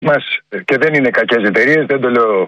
μας και δεν είναι κακές εταιρείες, δεν το λέω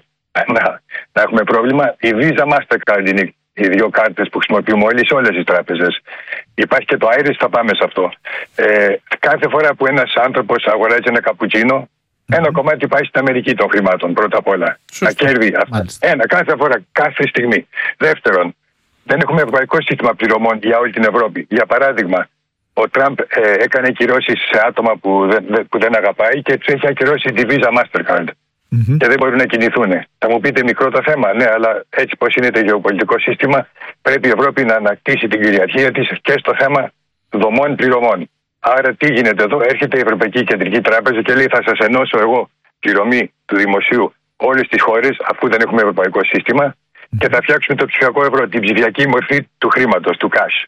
να έχουμε πρόβλημα. Η Visa Mastercard είναι οι δύο κάρτες που χρησιμοποιούμε όλοι σε όλες τις τράπεζες. Υπάρχει και το Iris, θα πάμε σε αυτό. Κάθε φορά που ένας άνθρωπος αγοράζει ένα καπουτσίνο, ένα κομμάτι πάει στην Αμερική των χρημάτων, πρώτα απ' όλα. Τα κέρδη αυτά. Κάθε φορά, κάθε στιγμή. Δεύτερον, δεν έχουμε ευρωπαϊκό σύστημα πληρωμών για όλη την Ευρώπη. Για παράδειγμα, ο Τραμπ έκανε κυρώσεις σε άτομα που δεν αγαπάει και τους έχει ακυρώσει τη Visa Mastercard. Και δεν μπορούν να κινηθούν. Θα μου πείτε μικρό το θέμα, ναι, αλλά έτσι πως είναι το γεωπολιτικό σύστημα, πρέπει η Ευρώπη να ανακτήσει την κυριαρχία της και στο θέμα δομών πληρωμών. Άρα τι γίνεται εδώ, έρχεται η Ευρωπαϊκή Κεντρική Τράπεζα και λέει θα σας ενώσω εγώ πληρωμή του δημοσίου όλες τις χώρες, αφού δεν έχουμε ευρωπαϊκό σύστημα, και θα φτιάξουμε το ψηφιακό ευρώ, την ψηφιακή μορφή του χρήματος, του cash.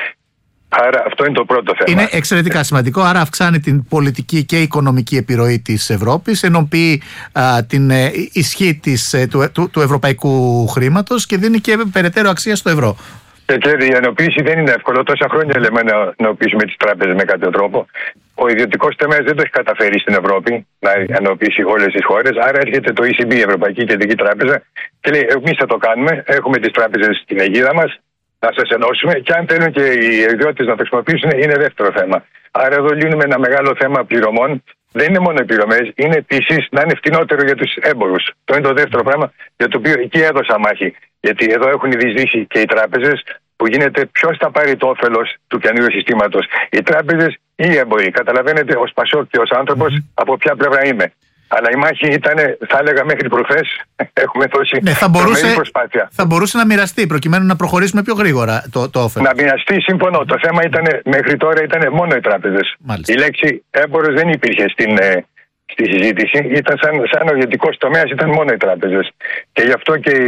Άρα αυτό είναι το πρώτο θέμα. Είναι εξαιρετικά σημαντικό. Άρα αυξάνει την πολιτική και οικονομική επιρροή της Ευρώπης, ενοποιεί την ισχύ του ευρωπαϊκού χρήματος και δίνει και περαιτέρω αξία στο ευρώ. Και η ενοποίηση δεν είναι εύκολο. Τόσα χρόνια λέμε να ενοποιήσουμε τις τράπεζες με κάποιο τρόπο. Ο ιδιωτικός τομέας δεν το έχει καταφέρει στην Ευρώπη να ενοποιήσει όλες τις χώρες. Άρα έρχεται το ECB, η Ευρωπαϊκή Κεντρική Τράπεζα, και λέει: εμείς θα το κάνουμε. Έχουμε τις τράπεζες στην αιγίδα μας. Να σας ενώσουμε, και αν θέλουν και οι ιδιώτες να το χρησιμοποιήσουν, είναι δεύτερο θέμα. Άρα εδώ λύνουμε ένα μεγάλο θέμα πληρωμών. Δεν είναι μόνο οι πληρωμές, είναι επίσης να είναι φτηνότερο για τους έμπορους. Το είναι το δεύτερο πράγμα, για το οποίο εκεί έδωσα μάχη. Γιατί εδώ έχουν διεισδύσει και οι τράπεζες, που γίνεται ποιος θα πάρει το όφελος του καινούριου συστήματος. Οι τράπεζες ή οι έμποροι. Καταλαβαίνετε, ως Πασόκ και ως άνθρωπος, από ποια πλευρά είμαι. Αλλά η μάχη ήταν, θα έλεγα, μέχρι προχθές. Έχουμε δώσει τρομερή προσπάθεια. Θα μπορούσε να μοιραστεί προκειμένου να προχωρήσουμε πιο γρήγορα το όφελο. Να μοιραστεί, συμφωνώ. Το θέμα ήταν, μέχρι τώρα ήταν μόνο οι τράπεζες. Η λέξη έμπορος δεν υπήρχε στη συζήτηση. Ήταν σαν ο ιδιωτικός τομέας, ήταν μόνο οι τράπεζες. Και γι' αυτό και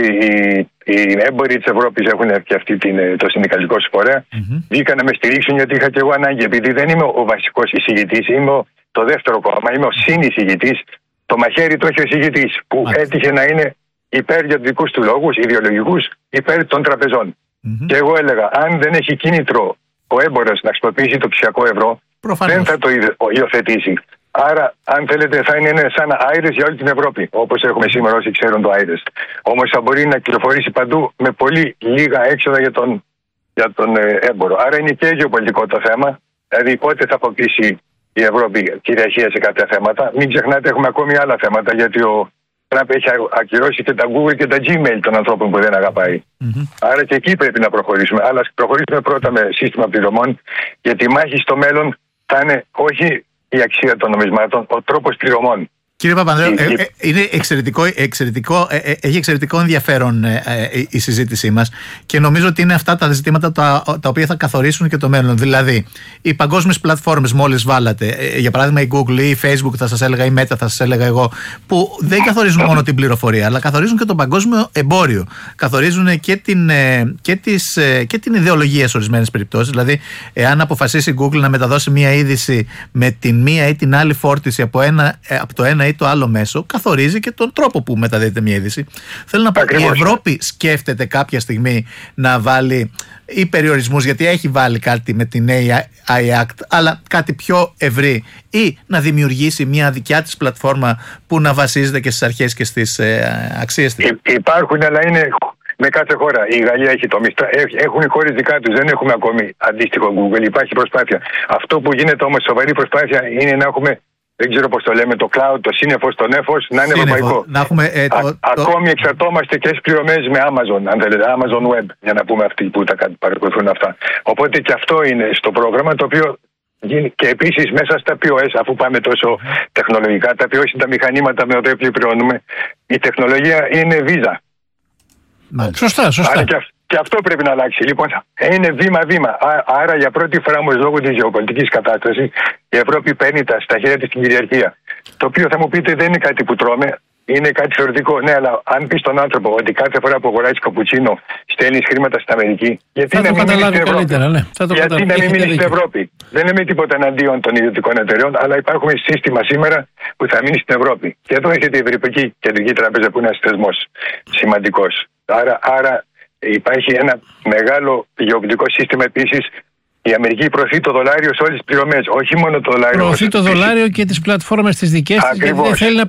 οι έμποροι της Ευρώπης έχουν και αυτή το συνδικαλικό φορέα. Βγήκαν να με στηρίξουν, γιατί είχα και εγώ ανάγκη. Επειδή δεν είμαι ο βασικός εισηγητής, είμαι το δεύτερο κόμμα, είμαι ο συνεισηγητής. Το μαχαίρι το έχει ο εισηγητής, που έτυχε να είναι υπέρ για δικούς του λόγους, ιδεολογικούς, υπέρ των τραπεζών. Και εγώ έλεγα, αν δεν έχει κίνητρο ο έμπορος να χρησιμοποιήσει το ψηφιακό ευρώ, δεν θα το υιοθετήσει. Άρα, αν θέλετε, θα είναι σαν Iris για όλη την Ευρώπη, όπως έχουμε σήμερα όσοι ξέρουν το Iris. Όμως θα μπορεί να κυκλοφορήσει παντού με πολύ λίγα έξοδα για τον έμπορο. Άρα είναι και γεωπολιτικό το θέμα. Δηλαδή, πότε θα αποκτήσει η Ευρώπη κυριαρχία σε κάποια θέματα. Μην ξεχνάτε, έχουμε ακόμη άλλα θέματα, γιατί ο Τραμπ έχει ακυρώσει και τα Google και τα Gmail των ανθρώπων που δεν αγαπάει. Άρα και εκεί πρέπει να προχωρήσουμε. Αλλά προχωρήσουμε πρώτα με σύστημα πληρωμών, γιατί η μάχη στο μέλλον θα είναι όχι η αξία των νομισμάτων, ο τρόπος πληρωμών. Κύριε Παπανδρέου, είναι έχει εξαιρετικό ενδιαφέρον η συζήτησή μας, και νομίζω ότι είναι αυτά τα ζητήματα τα οποία θα καθορίσουν και το μέλλον. Δηλαδή, οι παγκόσμιες πλατφόρμες, μόλις βάλατε, για παράδειγμα η Google ή η Facebook, θα σας έλεγα, η Meta, θα σας έλεγα εγώ, που δεν καθορίζουν μόνο την πληροφορία, αλλά καθορίζουν και το παγκόσμιο εμπόριο. Καθορίζουν και την ιδεολογία σε ορισμένες περιπτώσεις. Δηλαδή, εάν αποφασίσει η Google να μεταδώσει μία είδηση με την μία ή την άλλη φόρτιση από το ένα ή το άλλο μέσο, καθορίζει και τον τρόπο που μεταδίδεται μια είδηση. Θέλω να πω, η Ευρώπη σκέφτεται κάποια στιγμή να βάλει ή περιορισμούς, γιατί έχει βάλει κάτι με την AI Act, αλλά κάτι πιο ευρύ, ή να δημιουργήσει μια δικιά της πλατφόρμα που να βασίζεται και στις αρχές και στις αξίες της. Υπάρχουν, αλλά είναι με κάθε χώρα. Η Γαλλία έχει το Μιστρά, έχουν χώρες δικά τους, δεν έχουμε ακόμη αντίστοιχο Google. Υπάρχει προσπάθεια. Αυτό που γίνεται όμως, σοβαρή προσπάθεια, είναι να έχουμε, δεν ξέρω πώς το λέμε, το cloud, το σύννεφος, το νέφος, να είναι ευρωπαϊκό. Ακόμη εξαρτώμαστε και στις πληρωμές με Amazon, αν θέλετε, Amazon Web, για να πούμε αυτοί που τα παρακολουθούν αυτά. Οπότε και αυτό είναι στο πρόγραμμα, το οποίο γίνει. Και επίσης μέσα στα POS, αφού πάμε τόσο τεχνολογικά, τα POS είναι τα μηχανήματα με τα οποία πληρώνουμε. Η τεχνολογία είναι Visa. Σωστά. Άρα και αυτό πρέπει να αλλάξει. Λοιπόν, είναι βήμα-βήμα. Άρα για πρώτη φορά όμως, λόγω της γεωπολιτικής κατάστασης, η Ευρώπη παίρνει στα χέρια της την κυριαρχία. Το οποίο θα μου πείτε δεν είναι κάτι που τρώμε, είναι κάτι θεωρητικό. Ναι, αλλά αν πει στον άνθρωπο ότι κάθε φορά που αγοράζει καπουτσίνο στέλνεις χρήματα στην Αμερική, γιατί να μην μείνει στην Ευρώπη. Γιατί να μην μείνει στην Ευρώπη. Δεν λέμε τίποτα εναντίον των ιδιωτικών εταιρεών, αλλά υπάρχουμε σύστημα σήμερα που θα μείνει στην Ευρώπη. Και εδώ έχετε η Ευρωπαϊκή Κεντρική Τράπεζα, που είναι ένας θεσμός σημαντικός. Άρα υπάρχει ένα μεγάλο γεωπολιτικό σύστημα επίσης Η Αμερική προωθεί το δολάριο σε όλες τις πληρωμές, όχι μόνο το δολάριο. Προωθεί το δολάριο και τις πλατφόρμες τις δικές της, γιατί δεν θέλει να